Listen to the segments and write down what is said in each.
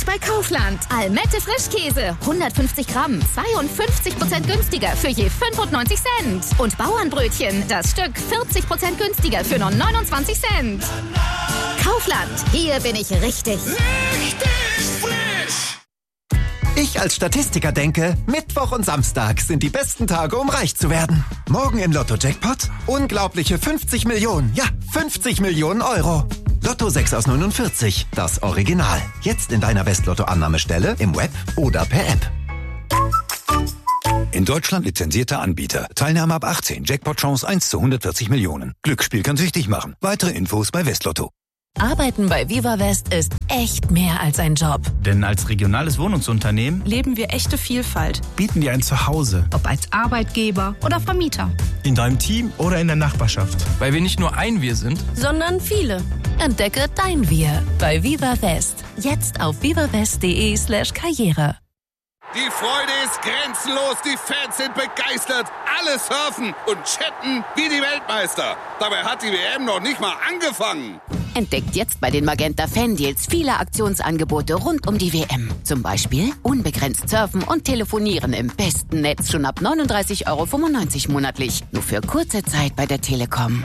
bei Kaufland. Almette Frischkäse, 150 Gramm, 52% günstiger für je 95 Cent. Und Bauernbrötchen, das Stück 40% günstiger für nur 29 Cent. Kaufland, hier bin ich richtig. Richtig frisch! Ich als Statistiker denke, Mittwoch und Samstag sind die besten Tage, um reich zu werden. Morgen im Lotto-Jackpot unglaubliche 50 Millionen, ja 50 Millionen Euro. Lotto 6 aus 49, das Original. Jetzt in deiner Westlotto-Annahmestelle, im Web oder per App. In Deutschland lizenzierter Anbieter. Teilnahme ab 18. Jackpot-Chance 1 zu 140 Millionen. Glücksspiel kann süchtig machen. Weitere Infos bei Westlotto. Arbeiten bei Viva West ist echt mehr als ein Job. Denn als regionales Wohnungsunternehmen leben wir echte Vielfalt. Bieten dir ein Zuhause. Ob als Arbeitgeber oder Vermieter. In deinem Team oder in der Nachbarschaft. Weil wir nicht nur ein Wir sind, sondern viele. Entdecke dein Wir bei Viva West. Jetzt auf vivawest.de/Karriere. Die Freude ist grenzenlos, die Fans sind begeistert, alle surfen und chatten wie die Weltmeister. Dabei hat die WM noch nicht mal angefangen. Entdeckt jetzt bei den Magenta Fan-Deals viele Aktionsangebote rund um die WM. Zum Beispiel unbegrenzt surfen und telefonieren im besten Netz schon ab 39,95 € monatlich. Nur für kurze Zeit bei der Telekom.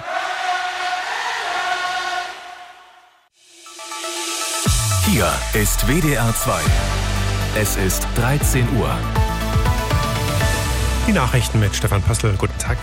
Hier ist WDR 2. Es ist 13 Uhr. Die Nachrichten mit Stefan Pössl. Guten Tag.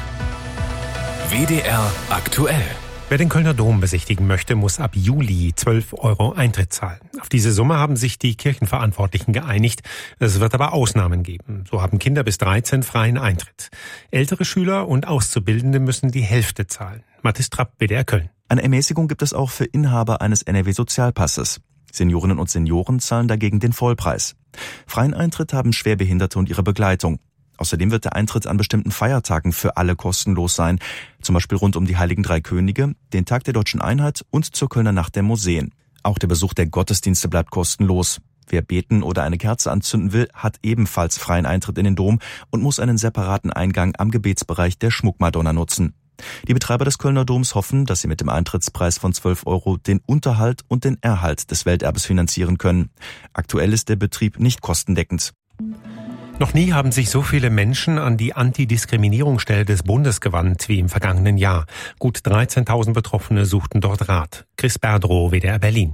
WDR aktuell. Wer den Kölner Dom besichtigen möchte, muss ab Juli 12 € Eintritt zahlen. Auf diese Summe haben sich die Kirchenverantwortlichen geeinigt. Es wird aber Ausnahmen geben. So haben Kinder bis 13 freien Eintritt. Ältere Schüler und Auszubildende müssen die Hälfte zahlen. Mathis Trapp, WDR Köln. Eine Ermäßigung gibt es auch für Inhaber eines NRW-Sozialpasses. Seniorinnen und Senioren zahlen dagegen den Vollpreis. Freien Eintritt haben Schwerbehinderte und ihre Begleitung. Außerdem wird der Eintritt an bestimmten Feiertagen für alle kostenlos sein, zum Beispiel rund um die Heiligen Drei Könige, den Tag der Deutschen Einheit und zur Kölner Nacht der Museen. Auch der Besuch der Gottesdienste bleibt kostenlos. Wer beten oder eine Kerze anzünden will, hat ebenfalls freien Eintritt in den Dom und muss einen separaten Eingang am Gebetsbereich der Schmuckmadonna nutzen. Die Betreiber des Kölner Doms hoffen, dass sie mit dem Eintrittspreis von 12 € den Unterhalt und den Erhalt des Welterbes finanzieren können. Aktuell ist der Betrieb nicht kostendeckend. Noch nie haben sich so viele Menschen an die Antidiskriminierungsstelle des Bundes gewandt wie im vergangenen Jahr. Gut 13.000 Betroffene suchten dort Rat. Chris Berdrow, WDR Berlin.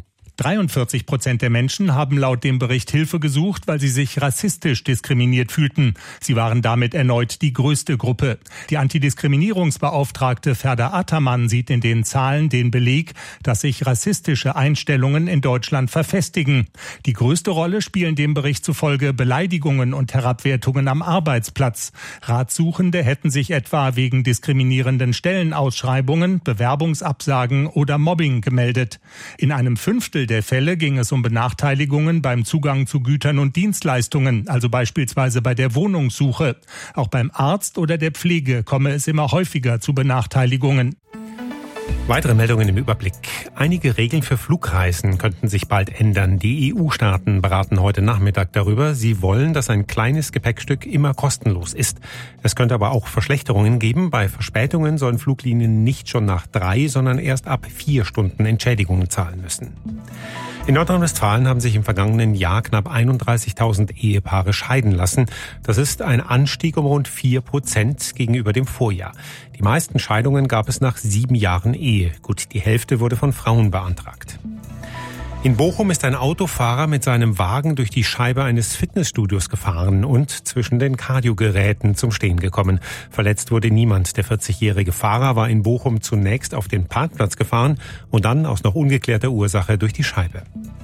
43% der Menschen haben laut dem Bericht Hilfe gesucht, weil sie sich rassistisch diskriminiert fühlten. Sie waren damit erneut die größte Gruppe. Die Antidiskriminierungsbeauftragte Ferda Ataman sieht in den Zahlen den Beleg, dass sich rassistische Einstellungen in Deutschland verfestigen. Die größte Rolle spielen dem Bericht zufolge Beleidigungen und Herabwertungen am Arbeitsplatz. Ratsuchende hätten sich etwa wegen diskriminierenden Stellenausschreibungen, Bewerbungsabsagen oder Mobbing gemeldet. In einem Fünftel der Fälle ging es um Benachteiligungen beim Zugang zu Gütern und Dienstleistungen, also beispielsweise bei der Wohnungssuche. Auch beim Arzt oder der Pflege komme es immer häufiger zu Benachteiligungen. Weitere Meldungen im Überblick. Einige Regeln für Flugreisen könnten sich bald ändern. Die EU-Staaten beraten heute Nachmittag darüber. Sie wollen, dass ein kleines Gepäckstück immer kostenlos ist. Es könnte aber auch Verschlechterungen geben. Bei Verspätungen sollen Fluglinien nicht schon nach 3, sondern erst ab 4 Stunden Entschädigungen zahlen müssen. In Nordrhein-Westfalen haben sich im vergangenen Jahr knapp 31.000 Ehepaare scheiden lassen. Das ist ein Anstieg um rund 4% gegenüber dem Vorjahr. Die meisten Scheidungen gab es nach 7 Jahren Ehe. Gut, die Hälfte wurde von Frauen beantragt. In Bochum ist ein Autofahrer mit seinem Wagen durch die Scheibe eines Fitnessstudios gefahren und zwischen den Kardiogeräten zum Stehen gekommen. Verletzt wurde niemand. Der 40-jährige Fahrer war in Bochum zunächst auf den Parkplatz gefahren und dann aus noch ungeklärter Ursache durch die Scheibe.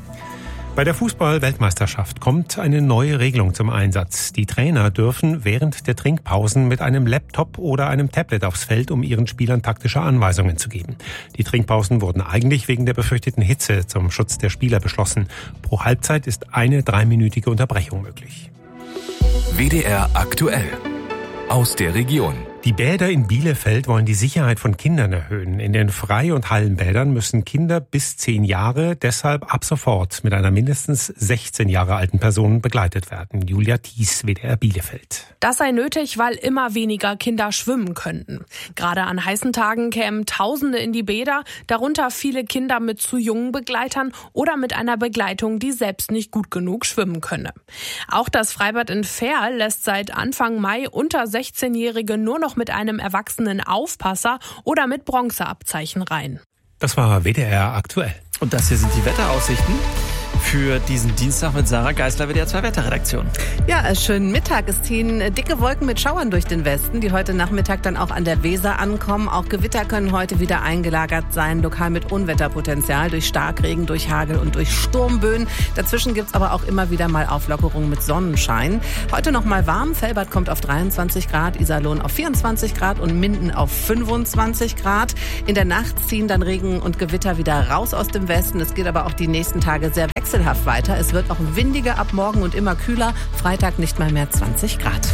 Bei der Fußball-Weltmeisterschaft kommt eine neue Regelung zum Einsatz. Die Trainer dürfen während der Trinkpausen mit einem Laptop oder einem Tablet aufs Feld, um ihren Spielern taktische Anweisungen zu geben. Die Trinkpausen wurden eigentlich wegen der befürchteten Hitze zum Schutz der Spieler beschlossen. Pro Halbzeit ist eine 3-minütige Unterbrechung möglich. WDR aktuell. Aus der Region. Die Bäder in Bielefeld wollen die Sicherheit von Kindern erhöhen. In den Frei- und Hallenbädern müssen Kinder bis 10 Jahre deshalb ab sofort mit einer mindestens 16 Jahre alten Person begleitet werden. Julia Thies, WDR Bielefeld. Das sei nötig, weil immer weniger Kinder schwimmen könnten. Gerade an heißen Tagen kämen Tausende in die Bäder, darunter viele Kinder mit zu jungen Begleitern oder mit einer Begleitung, die selbst nicht gut genug schwimmen könne. Auch das Freibad in Verl lässt seit Anfang Mai unter 16-Jährige nur noch mit einem erwachsenen Aufpasser oder mit Bronzeabzeichen rein. Das war WDR aktuell. Und das hier sind die Wetteraussichten für diesen Dienstag mit Sarah Geisler, WDR 2 Wetterredaktion. Ja, schönen Mittag. Es ziehen dicke Wolken mit Schauern durch den Westen, die heute Nachmittag dann auch an der Weser ankommen. Auch Gewitter können heute wieder eingelagert sein, lokal mit Unwetterpotenzial durch Starkregen, durch Hagel und durch Sturmböen. Dazwischen gibt's aber auch immer wieder mal Auflockerungen mit Sonnenschein. Heute noch mal warm. Velbert kommt auf 23 Grad, Iserlohn auf 24 Grad und Minden auf 25 Grad. In der Nacht ziehen dann Regen und Gewitter wieder raus aus dem Westen. Es geht aber auch die nächsten Tage sehr wechselhaft weiter. Es wird auch windiger ab morgen und immer kühler. Freitag nicht mal mehr 20 Grad.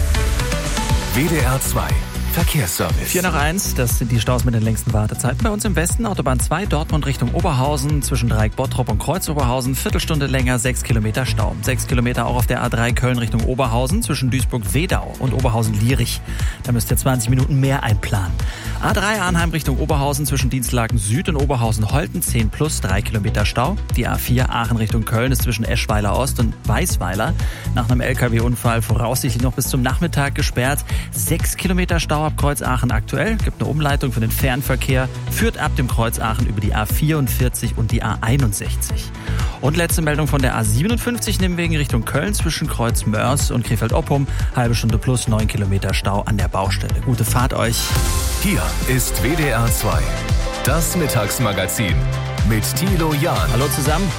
WDR 2 Verkehrsservice. 4 nach 1, das sind die Staus mit den längsten Wartezeiten. Bei uns im Westen, Autobahn 2, Dortmund Richtung Oberhausen, zwischen Dreieck Bottrop und Kreuz Oberhausen, Viertelstunde länger, 6 Kilometer Stau. 6 Kilometer auch auf der A3 Köln Richtung Oberhausen, zwischen Duisburg-Wedau und Oberhausen-Lierich. Da müsst ihr 20 Minuten mehr einplanen. A3 Arnheim Richtung Oberhausen, zwischen Dienstlaken Süd und Oberhausen-Holten, 10 plus, 3 Kilometer Stau. Die A4 Aachen Richtung Köln ist zwischen Eschweiler Ost und Weißweiler nach einem LKW-Unfall voraussichtlich noch bis zum Nachmittag gesperrt. 6 Kilometer Stau ab Kreuz Aachen aktuell, gibt eine Umleitung für den Fernverkehr, führt ab dem Kreuz Aachen über die A44 und die A61. Und letzte Meldung von der A57, Nimwegen Richtung Köln zwischen Kreuz Mörs und Krefeld-Oppum, halbe Stunde plus 9 Kilometer Stau an der Baustelle. Gute Fahrt euch. Hier ist WDR 2, das Mittagsmagazin mit Thilo Jahn. Hallo zusammen.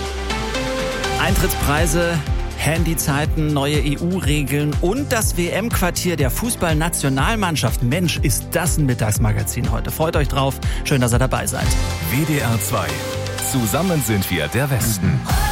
Eintrittspreise, Handyzeiten, neue EU-Regeln und das WM-Quartier der Fußballnationalmannschaft. Mensch, ist das ein Mittagsmagazin heute. Freut euch drauf. Schön, dass ihr dabei seid. WDR 2. Zusammen sind wir der Westen.